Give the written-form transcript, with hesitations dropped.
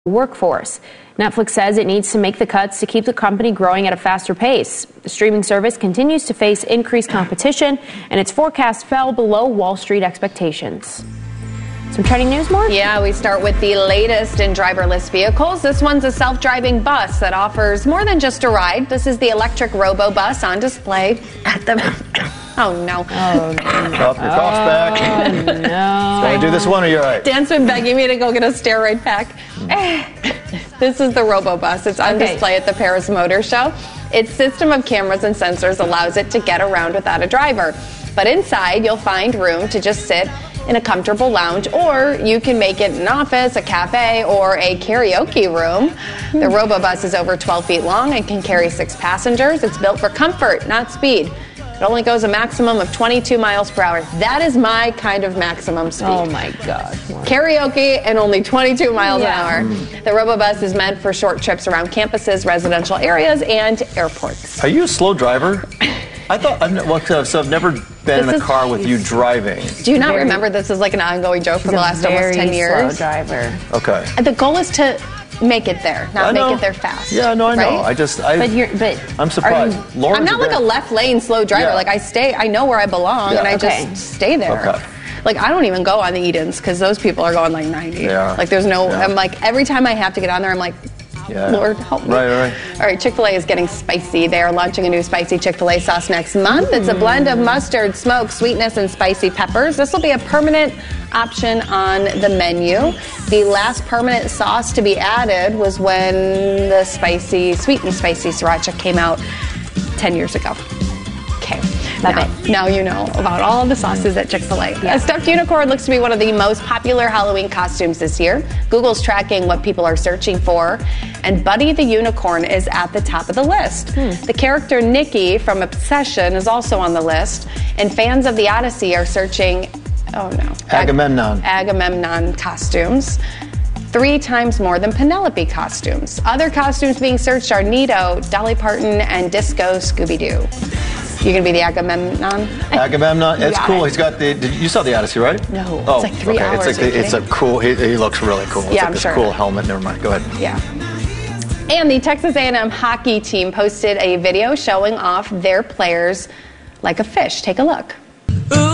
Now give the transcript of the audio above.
workforce. Netflix says it needs to make the cuts to keep the company growing at a faster pace. The streaming service continues to face increased competition, and its forecast fell below Wall Street expectations. Some trending news, Mark? Yeah, we start with the latest in driverless vehicles. This one's a self-driving bus that offers more than just a ride. This is the electric robo-bus on display at the... Oh, no. Oh, no. Your cough's back. Oh, no. Can I do this one or you're all right? Dan's been begging me to go get a steroid pack. This is the robo-bus. It's on display at the Paris Motor Show. Its system of cameras and sensors allows it to get around without a driver. But inside, you'll find room to just sit in a comfortable lounge, or you can make it an office, a cafe, or a karaoke room. The robo-bus is over 12 feet long and can carry 6 passengers. It's built for comfort, not speed. It only goes a maximum of 22 miles per hour. That is my kind of maximum speed. Oh, my God. Karaoke and only 22 miles an hour. The robo-bus is meant for short trips around campuses, residential areas, and airports. Are you a slow driver? I thought, I've never been in a car with you driving. Do you not remember this is like an ongoing joke for the last almost 10 years? Slow driver. Okay. The goal is to make it there, not make it there fast. Yeah, no, I know. Right? I'm surprised. I'm not like a left lane slow driver. Yeah. Like I know where I belong and I just stay there. Okay. Like I don't even go on the Edens because those people are going like 90. Yeah. Like there's no, I'm like, every time I have to get on there, I'm like, Lord, help me. Right. All right, Chick-fil-A is getting spicy. They are launching a new spicy Chick-fil-A sauce next month. It's a blend of mustard, smoke, sweetness, and spicy peppers. This will be a permanent option on the menu. The last permanent sauce to be added was when the sweet and spicy sriracha came out 10 years ago. Okay. Now you know about all the sauces at Chick-fil-A. Yeah. A stuffed unicorn looks to be one of the most popular Halloween costumes this year. Google's tracking what people are searching for, and Buddy the Unicorn is at the top of the list. The character Nikki from Obsession is also on the list, and fans of The Odyssey are searching, Agamemnon costumes. 3 times more than Penelope costumes. Other costumes being searched are Nito, Dolly Parton, and Disco Scooby-Doo. You're going to be the Agamemnon? Agamemnon, it's cool. He's got you saw The Odyssey, right? No, it's like 3 hours. It's a cool, he looks really cool. It's I'm sure. A cool helmet. Never mind, go ahead. Yeah. And the Texas A&M hockey team posted a video showing off their players like a fish. Take a look.